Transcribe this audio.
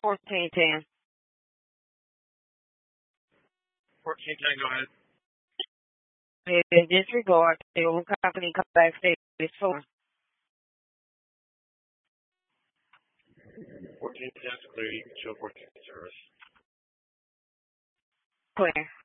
1410. 1410, go ahead. In disregard, the old company come back status 4. 1410 is clear. You can show 14 service. Clear.